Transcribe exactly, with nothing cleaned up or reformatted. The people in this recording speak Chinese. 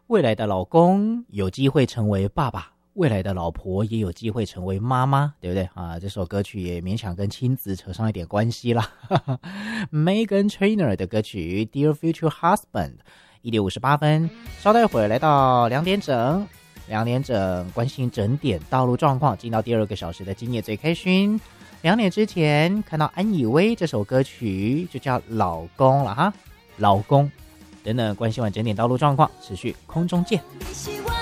未来的老公有机会成为爸爸，未来的老婆也有机会成为妈妈，对不对啊？这首歌曲也勉强跟亲子扯上一点关系啦。Meghan Trainor 的歌曲 Dear Future Husband， 一点五十八分。稍待会儿来到两点整，两点整关心整点道路状况，进到第二个小时的今夜最开心。两点之前看到安以薇这首歌曲就叫老公了哈，老公等等关心完整点道路状况，持续空中见。